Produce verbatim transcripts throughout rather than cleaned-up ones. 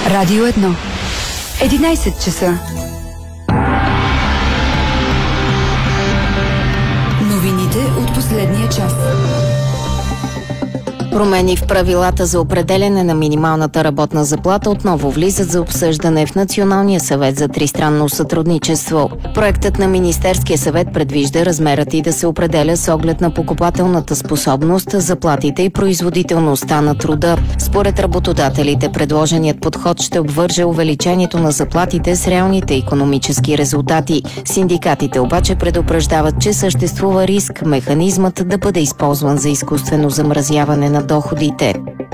Радио едно. единайсет часа. Новините от последния час. Промени в правилата за определяне на минималната работна заплата отново влизат за обсъждане в Националния съвет за тристранно сътрудничество. Проектът на Министерския съвет предвижда размерът и да се определя с оглед на покупателната способност, заплатите и производителността на труда. Според работодателите, предложеният подход ще обвърже увеличението на заплатите с реалните икономически резултати. Синдикатите обаче предупреждават, че съществува риск механизмът да бъде използван за изкуствено замразяване на доходите.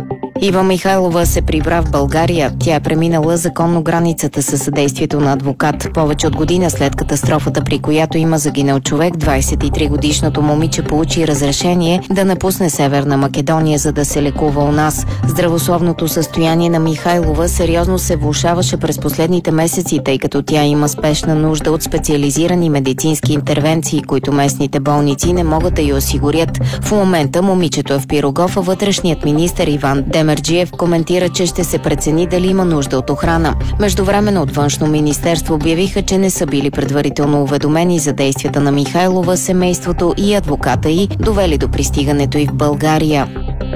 Ива Михайлова се прибра в България. Тя е преминала законно границата със съдействието на адвокат. Повече от година след катастрофата, при която има загинал човек, двайсет и три годишното момиче получи разрешение да напусне Северна Македония, за да се лекува у нас. Здравословното състояние на Михайлова сериозно се влошаваше през последните месеци, тъй като тя има спешна нужда от специализирани медицински интервенции, които местните болници не могат да й осигурят. В момента момичето е в Пирогов, а вътрешният министър Иван Демерджиев коментира, че ще се прецени дали има нужда от охрана. Междувременно от Външно министерство обявиха, че не са били предварително уведомени за действията на Михайлова, семейството и адвоката й, довели до пристигането й в България.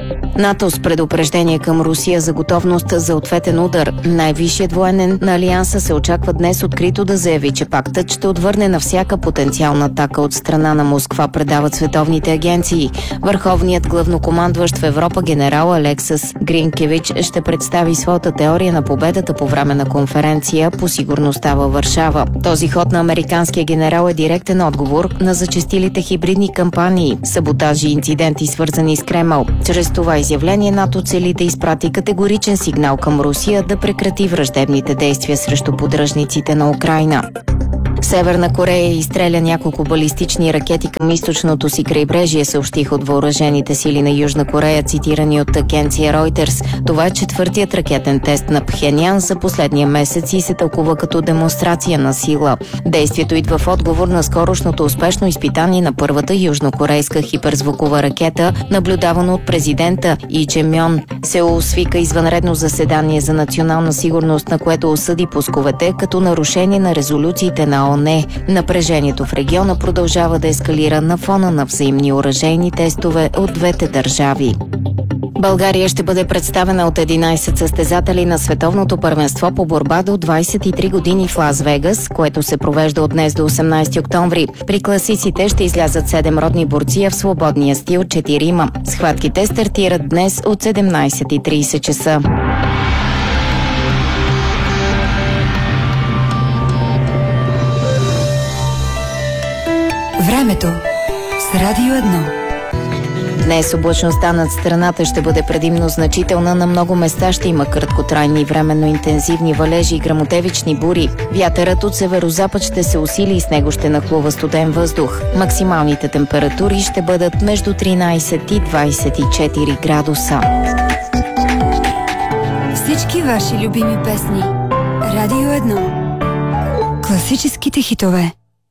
НАТО с предупреждение към Русия за готовност за ответен удар. Най-висшият военен на Алианса се очаква днес открито да заяви, че пактът ще отвърне на всяка потенциална атака от страна на Москва, предават световните агенции. Върховният главнокомандващ в Европа генерал Алексас Гринкевич ще представи своята теория на победата по време на конференция по сигурността във Варшава. Този ход на американския генерал е директен отговор на зачестилите хибридни кампании, саботажи и инциденти, свързани с Кремъл. Чрез това изявление НАТО цели да изпрати категоричен сигнал към Русия да прекрати враждебните действия срещу поддръжниците на Украйна. Северна Корея изстреля няколко балистични ракети към източното си крайбрежие, съобщих от въоръжените сили на Южна Корея, цитирани от агенция Reuters. Това е четвъртият ракетен тест на Пхенян за последния месец и се тълкува като демонстрация на сила. Действието идва в отговор на скорошното успешно изпитание на първата южнокорейска хиперзвукова ракета, наблюдавано от президента И Че Мьон. Сеул свика извънредно заседание за национална сигурност, на което осъди пусковете като нарушение на резолюциите на ООН. Напрежението в региона продължава да ескалира на фона на взаимни оръжейни тестове от двете държави. България ще бъде представена от единайсет състезатели на световното първенство по борба до двайсет и три години в Лас Вегас, което се провежда от днес до осемнайсети октомври. При класиците ще излязат седем родни борци, а в свободния стил четирима. Схватките стартират днес от седемнайсет и трийсет часа. Времето с Радио едно. Днес облачността над страната ще бъде предимно значителна. На много места ще има краткотрайни и временно интензивни валежи и гръмотевични бури. Вятърът от северозапад ще се усили и с него ще нахлува студен въздух. Максималните температури ще бъдат между тринайсет и двайсет и четири градуса. Всички ваши любими песни. Радио едно. Класическите хитове.